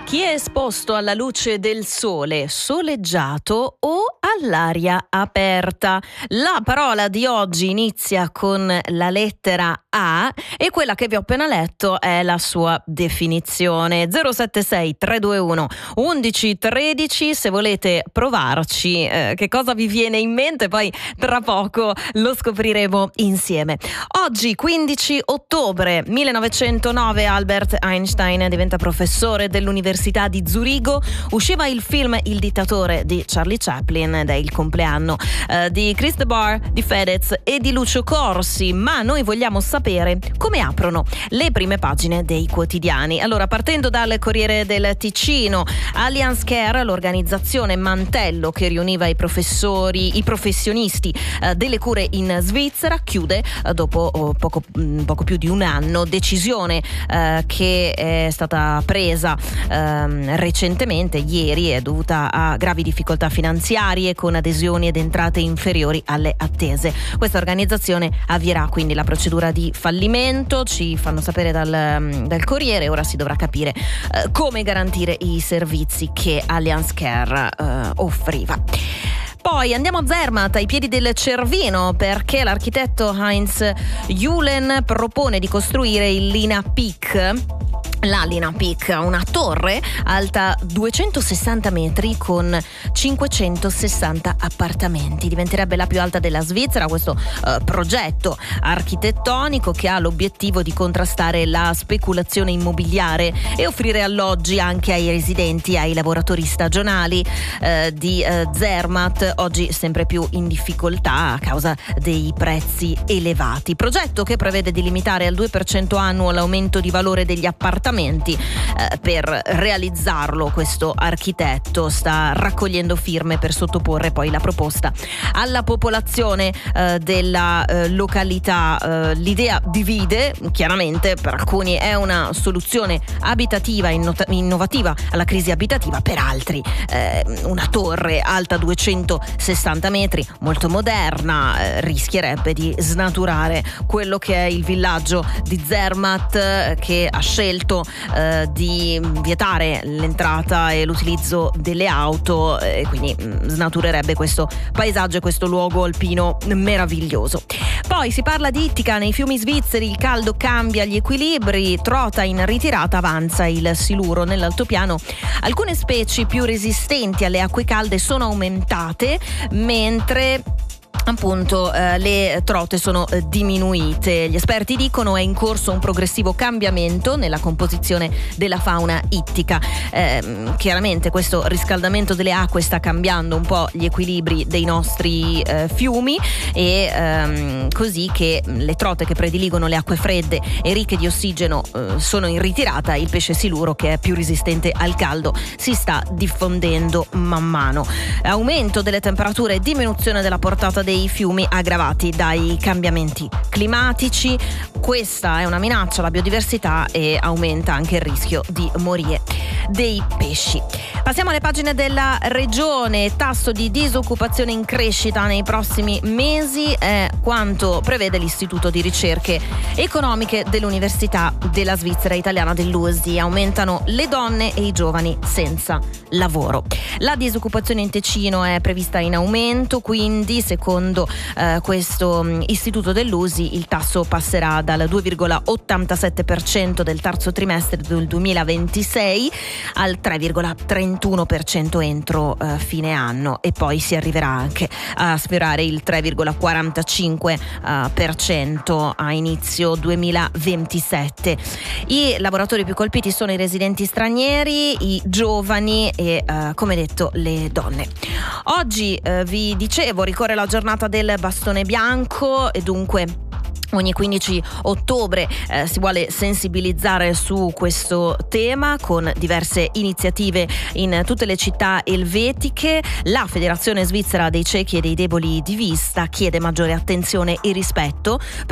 Chi è esposto alla luce del sole, soleggiato o all'aria aperta? La parola di oggi inizia con la lettera A e quella che vi ho appena letto è la sua definizione. 076 321 1113 se volete provarci, che cosa vi viene in mente, poi tra poco lo scopriremo insieme. Oggi 15 ottobre 1909 Albert Einstein diventa professore dell'Università di Zurigo. Usciva il film Il dittatore di Charlie Chaplin ed è il compleanno di Chris de Burgh, di Fedez e di Lucio Corsi, ma noi vogliamo sapere come aprono le prime pagine dei quotidiani. Allora, partendo dal Corriere del Ticino, Allianz Care, l'organizzazione mantello che riuniva i professionisti delle cure in Svizzera, chiude dopo poco più di un anno. Decisione che è stata presa recentemente, ieri, è dovuta a gravi difficoltà finanziarie con adesioni ed entrate inferiori alle attese. Questa organizzazione avvierà quindi la procedura di fallimento, ci fanno sapere dal Corriere. Ora si dovrà capire come garantire i servizi che Allianz Care offriva. Poi andiamo a Zermatt, ai piedi del Cervino, perché l'architetto Heinz Julen propone di costruire il Lina Peak. La Lina Peak, una torre alta 260 metri con 560 appartamenti. Diventerebbe la più alta della Svizzera. Questo progetto architettonico che ha l'obiettivo di contrastare la speculazione immobiliare e offrire alloggi anche ai residenti, ai lavoratori stagionali di Zermatt, oggi sempre più in difficoltà a causa dei prezzi elevati. Progetto che prevede di limitare al 2% annuo l'aumento di valore degli appartamenti. Per realizzarlo, questo architetto sta raccogliendo firme per sottoporre poi la proposta alla popolazione della località. L'idea divide, chiaramente per alcuni è una soluzione abitativa innovativa alla crisi abitativa, per altri una torre alta 260 metri, molto moderna, rischierebbe di snaturare quello che è il villaggio di Zermatt, che ha scelto di vietare l'entrata e l'utilizzo delle auto, e quindi snaturerebbe questo paesaggio e questo luogo alpino meraviglioso. Poi si parla di ittica nei fiumi svizzeri, il caldo cambia gli equilibri, trota in ritirata, avanza il siluro. Nell'altopiano alcune specie più resistenti alle acque calde sono aumentate, mentre appunto le trote sono diminuite. Gli esperti dicono è in corso un progressivo cambiamento nella composizione della fauna ittica. Chiaramente questo riscaldamento delle acque sta cambiando un po' gli equilibri dei nostri fiumi, e così che le trote che prediligono le acque fredde e ricche di ossigeno sono in ritirata. Il pesce siluro, che è più resistente al caldo, si sta diffondendo man mano. Aumento delle temperature e diminuzione della portata dei fiumi aggravati dai cambiamenti climatici. Questa è una minaccia alla biodiversità e aumenta anche il rischio di morie dei pesci. Passiamo alle pagine della regione. Tasso di disoccupazione in crescita nei prossimi mesi è quanto prevede l'Istituto di Ricerche Economiche dell'Università della Svizzera Italiana dell'USI. Aumentano le donne e i giovani senza lavoro. La disoccupazione in Ticino è prevista in aumento, quindi secondo questo istituto dell'USI il tasso passerà dal 2,87% del terzo trimestre del 2026 al 3,31% entro fine anno, e poi si arriverà anche a sfiorare il 3,45% a inizio 2027. I lavoratori più colpiti sono i residenti stranieri, i giovani e come detto le donne. Oggi vi dicevo ricorre la giornata del bastone bianco e dunque ogni 15 ottobre si vuole sensibilizzare su questo tema con diverse iniziative in tutte le città elvetiche. La Federazione Svizzera dei Ciechi e dei Deboli di Vista chiede maggiore attenzione e rispetto per